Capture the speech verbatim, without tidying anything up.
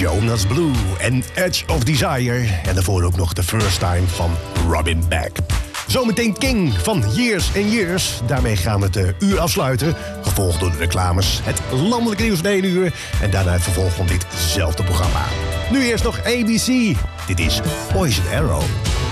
Jonas Blue en Edge of Desire. En daarvoor ook nog The First Time van Robin Beck. Zometeen King van Years and Years. Daarmee gaan we het uh, uur afsluiten. Gevolgd door de reclames, het landelijke nieuws van één uur. En daarna het vervolg van ditzelfde programma. Nu eerst nog A B C. Dit is Poison Arrow.